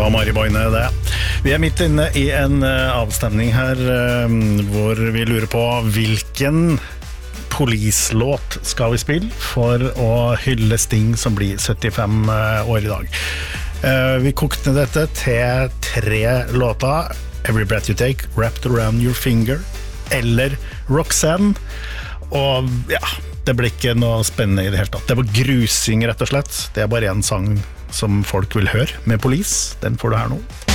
var Mari Boine det. Vi midt inne I en avstemning her hvor vi lurer på hvilken Police-låt skal vi spille for å hylle Sting som blir 75 år I dag. Vi kokte dette til 3 låter. Every Breath You Take, Wrapped Around Your Finger eller Roxanne. Og ja, det ble ikke noe spennende I det hele tatt. Det var grusing rett og slett. Det bare en sang som folk vil høre med Police. Den får du her nå.